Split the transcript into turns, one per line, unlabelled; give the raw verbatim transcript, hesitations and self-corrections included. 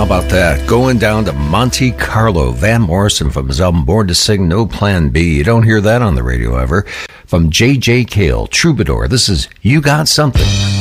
How about that? Going down to Monte Carlo. Van Morrison from his album Born to Sing, No Plan B. You don't hear that on the radio ever. From J J. Cale, Troubadour. This is You Got Something.